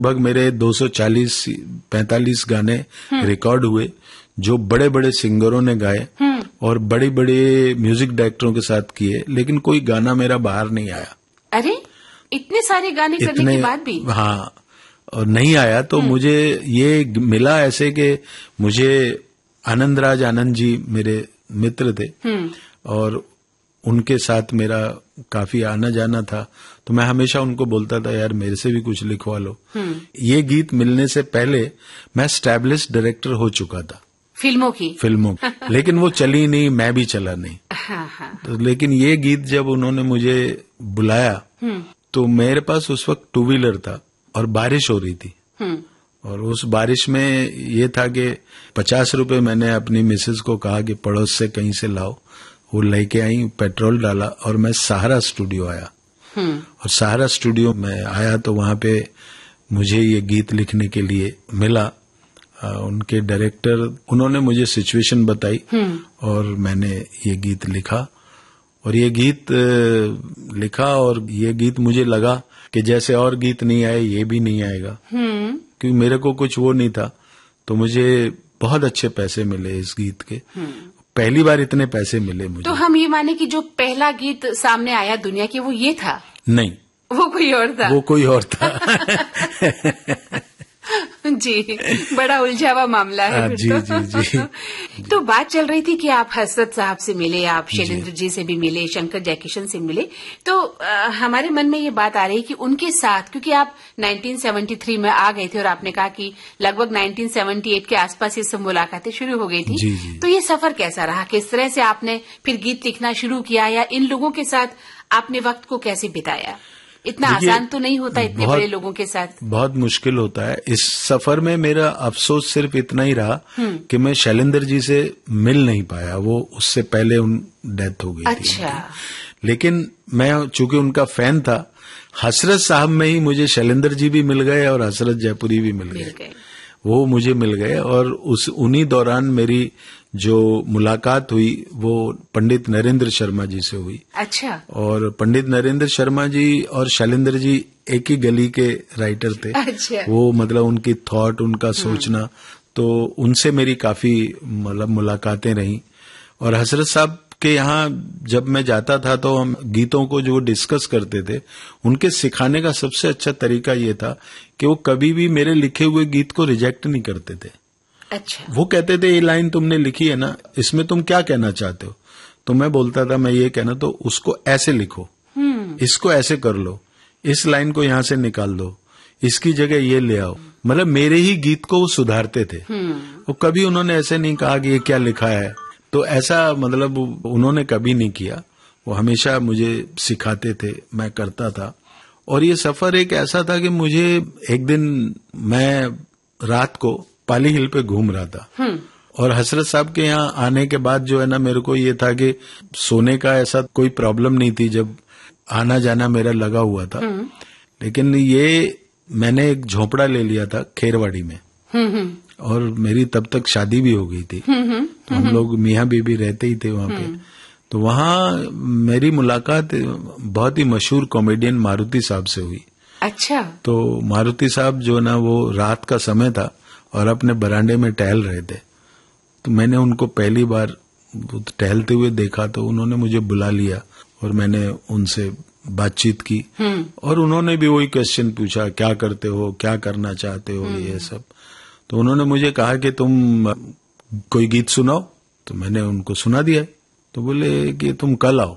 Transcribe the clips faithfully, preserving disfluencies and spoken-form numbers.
लगभग मेरे दो सौ चालीस पैंतालीस गाने रिकॉर्ड हुए जो बड़े बड़े सिंगरों ने गाए और बड़े बड़े म्यूजिक डायरेक्टरों के साथ किए, लेकिन कोई गाना मेरा बाहर नहीं आया। अरे, इतने सारे गाने करने के बाद भी? हाँ, और नहीं आया तो मुझे ये मिला ऐसे कि मुझे आनंदराज आनंद जी मेरे मित्र थे और उनके साथ मेरा काफी आना जाना था, तो मैं हमेशा उनको बोलता था यार मेरे से भी कुछ लिखवा लो। ये गीत मिलने से पहले मैं एस्टैब्लिश्ड डायरेक्टर हो चुका था फिल्मों की फिल्मों लेकिन वो चली नहीं, मैं भी चला नहीं। हाँ हाँ। तो लेकिन ये गीत जब उन्होंने मुझे बुलाया तो मेरे पास उस वक्त टू व्हीलर था और बारिश हो रही थी, और उस बारिश में ये था कि पचास रुपए मैंने अपनी मिसेज को कहा कि पड़ोस से कहीं से लाओ, वो लेके आई, पेट्रोल डाला और मैं सहारा स्टूडियो आया। और सहारा स्टूडियो में आया तो वहां पे मुझे ये गीत लिखने के लिए मिला। आ, उनके डायरेक्टर, उन्होंने मुझे सिचुएशन बताई और मैंने ये गीत लिखा। और ये गीत लिखा और ये गीत मुझे लगा कि जैसे और गीत नहीं आए ये भी नहीं आएगा, क्योंकि मेरे को कुछ वो नहीं था। तो मुझे बहुत अच्छे पैसे मिले इस गीत के, पहली बार इतने पैसे मिले मुझे। तो हम ये माने कि जो पहला गीत सामने आया दुनिया के वो ये था? नहीं, वो कोई और था। वो कोई और था। जी, बड़ा उलझा हुआ मामला है। जी, तो। जी जी तो बात चल रही थी कि आप हसरत साहब से मिले, आप शैलेंद्र जी।, जी से भी मिले, शंकर जयकिशन से मिले, तो आ, हमारे मन में ये बात आ रही कि उनके साथ, क्योंकि आप उन्नीस सौ तिहत्तर में आ गए थे और आपने कहा कि लगभग उन्नीस सौ अठहत्तर के आसपास ये सब मुलाकातें शुरू हो गई थी। जी, जी। तो ये सफर कैसा रहा? किस तरह से आपने फिर गीत लिखना शुरू किया, या इन लोगों के साथ आपने वक्त को कैसे बिताया? इतना आसान तो नहीं होता इतने बड़े लोगों के साथ। बहुत मुश्किल होता है। इस सफर में मेरा अफसोस सिर्फ इतना ही रहा कि मैं शैलेंद्र जी से मिल नहीं पाया, वो उससे पहले उन डेथ हो गई थी। अच्छा। लेकिन मैं चूंकि उनका फैन था, हसरत साहब में ही मुझे शैलेंद्र जी भी मिल गए और हसरत जयपुरी भी मिल गए, वो मुझे मिल गए। और उस उन्हीं दौरान मेरी जो मुलाकात हुई वो पंडित नरेंद्र शर्मा जी से हुई। अच्छा। और पंडित नरेंद्र शर्मा जी और शैलेंद्र जी एक ही गली के राइटर थे। अच्छा। वो मतलब उनकी थॉट, उनका सोचना, तो उनसे मेरी काफी मतलब मुलाकातें रही। और हसरत साहब के यहाँ जब मैं जाता था तो हम गीतों को जो डिस्कस करते थे, उनके सिखाने का सबसे अच्छा तरीका ये था कि वो कभी भी मेरे लिखे हुए गीत को रिजेक्ट नहीं करते थे। अच्छा। वो कहते थे ये लाइन तुमने लिखी है ना, इसमें तुम क्या कहना चाहते हो? तो मैं बोलता था मैं ये कहना, तो उसको ऐसे लिखो, इसको ऐसे कर लो, इस लाइन को यहां से निकाल दो, इसकी जगह ये ले आओ। मतलब मेरे ही गीत को वो सुधारते थे। वो कभी उन्होंने ऐसे नहीं कहा कि ये क्या लिखा है, तो ऐसा मतलब उन्होंने कभी नहीं किया। वो हमेशा मुझे सिखाते थे, मैं करता था। और ये सफर एक ऐसा था कि मुझे एक दिन मैं रात को पाली हिल पे घूम रहा था और हसरत साहब के यहाँ आने के बाद जो है ना, मेरे को ये था कि सोने का ऐसा कोई प्रॉब्लम नहीं थी, जब आना जाना मेरा लगा हुआ था। लेकिन ये मैंने एक झोपड़ा ले लिया था खेरवाड़ी में, और मेरी तब तक शादी भी हो गई थी, तो हम लोग मियाँ बीबी रहते ही थे वहां पे। तो वहां मेरी मुलाकात बहुत ही मशहूर कॉमेडियन मारुति साहब से हुई। अच्छा। तो मारुति साहब जो ना, वो रात का समय था और अपने बरांडे में टहल रहे थे। तो मैंने उनको पहली बार टहलते हुए देखा, तो उन्होंने मुझे बुला लिया और मैंने उनसे बातचीत की। और उन्होंने भी वही क्वेश्चन पूछा, क्या करते हो, क्या करना चाहते हो, ये सब। तो उन्होंने मुझे कहा कि तुम कोई गीत सुनाओ, तो मैंने उनको सुना दिया। तो बोले कि तुम कल आओ।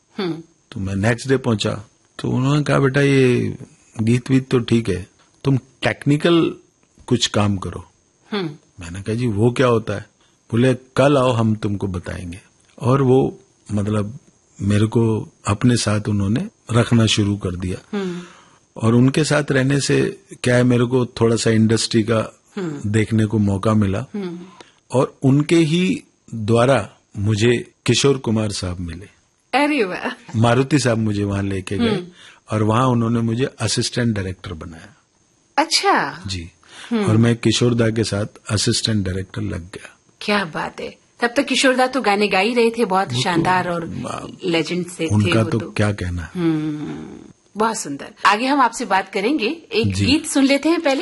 तो मैं नेक्स्ट डे पहुंचा, तो उन्होंने कहा बेटा ये गीत वीत तो ठीक है, तुम टेक्निकल कुछ काम करो। मैंने कहा जी वो क्या होता है? बोले कल आओ, हम तुमको बताएंगे। और वो मतलब मेरे को अपने साथ उन्होंने रखना शुरू कर दिया। और उनके साथ रहने से क्या है, मेरे को थोड़ा सा इंडस्ट्री का देखने को मौका मिला। और उनके ही द्वारा मुझे किशोर कुमार साहब मिले। अरे वाह। मारुति साहब मुझे वहां लेके गए और वहां उन्होंने मुझे असिस्टेंट डायरेक्टर बनाया। अच्छा जी। और मैं किशोर दा के साथ असिस्टेंट डायरेक्टर लग गया। क्या बात है। तब तक किशोर दा तो गाने गा ही रहे थे, बहुत शानदार और लेजेंड से उनका थे तो, तो क्या कहना। बहुत सुंदर। आगे हम आपसे बात करेंगे, एक जी। गीत सुन लेते हैं पहले।